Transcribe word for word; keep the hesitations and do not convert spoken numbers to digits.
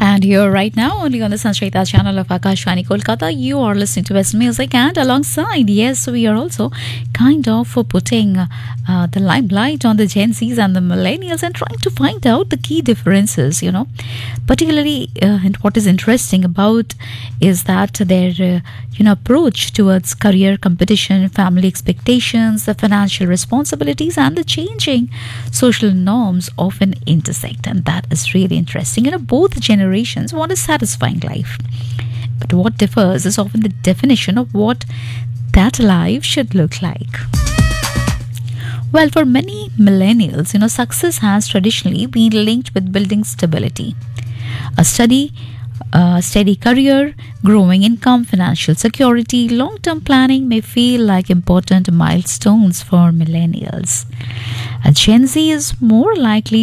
And here right now, only on the Sanshita channel of Akashvani Kolkata, you are listening to West Music, and alongside, yes, we are also kind of putting uh, the limelight on the Gen Zs and the millennials and trying to find out the key differences, you know. Particularly, uh, and what is interesting about is that their, uh, you know, approach towards career competition, family expectations, the financial responsibilities, and the changing social norms often intersect, and that is really interesting. You know, both generations want a satisfying life, but what differs is often the definition of what that life should look like. Well, for many millennials, you know, success has traditionally been linked with building stability, a steady, a steady career, growing income, financial security. Long-term planning may feel like important milestones for millennials. A Gen Z is more likely